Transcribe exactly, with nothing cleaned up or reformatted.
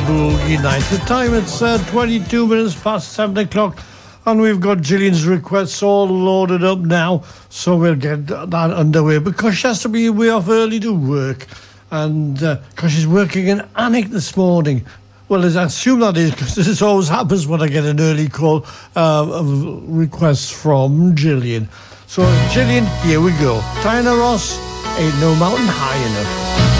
Boogie Nights. The time it's uh, twenty-two minutes past seven o'clock, and we've got Gillian's requests all loaded up now, so we'll get that underway because she has to be way off early to work, and because uh, she's working in Alnwick this morning. Well, I assume that is because this always happens when I get an early call uh, of requests from Gillian. So, Gillian, here we go. Diana Ross, Ain't No Mountain High Enough.